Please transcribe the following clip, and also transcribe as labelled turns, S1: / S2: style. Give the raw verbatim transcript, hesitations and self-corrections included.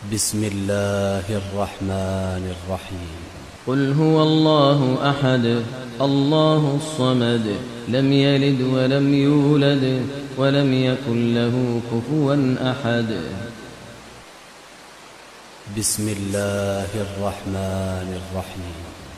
S1: بسم الله الرحمن الرحيم.
S2: قل هو الله أحد الله الصمد لم يلد ولم يولد ولم يكن له كفوا أحد.
S1: بسم الله الرحمن الرحيم.